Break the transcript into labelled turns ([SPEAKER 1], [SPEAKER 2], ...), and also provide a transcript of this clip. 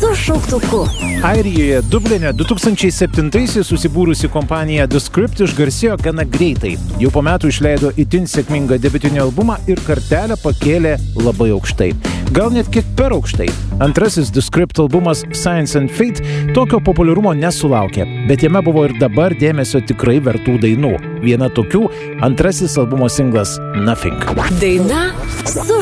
[SPEAKER 1] su šauktuku.
[SPEAKER 2] Airijoje, Dubline 2007-aisiais susibūrusi kompanija The Script išgarsėjo gana greitai. Jau po metų išleido itin sėkmingą debiutinį albumą ir kartelę pakėlė labai aukštai. Gal net kiek per aukštai. Antrasis The Script albumas Science and Fate tokio populiarumo nesulaukė, bet jame buvo ir dabar dėmesio tikrai vertų dainų. Viena tokių — antrasis albumo singlas Nothing.
[SPEAKER 1] Daina su